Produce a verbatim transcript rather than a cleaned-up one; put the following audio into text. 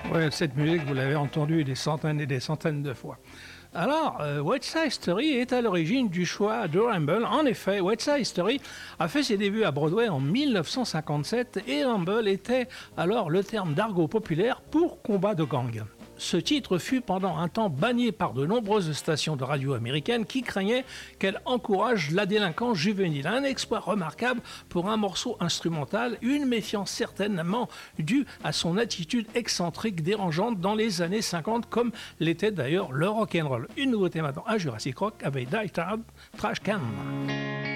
Ouais, cette musique, vous l'avez entendue des centaines et des centaines de fois. Alors, euh, West Side Story est à l'origine du choix de Rumble. En effet, West Side Story a fait ses débuts à Broadway en dix-neuf cent cinquante-sept et Rumble était alors le terme d'argot populaire pour combat de gang. Ce titre fut pendant un temps banni par de nombreuses stations de radio américaines qui craignaient qu'elle encourage la délinquance juvénile. Un exploit remarquable pour un morceau instrumental, une méfiance certainement due à son attitude excentrique dérangeante dans les années cinquante, comme l'était d'ailleurs le rock'n'roll. Une nouveauté maintenant à Jurassic Rock avec Die Hard Trash Can.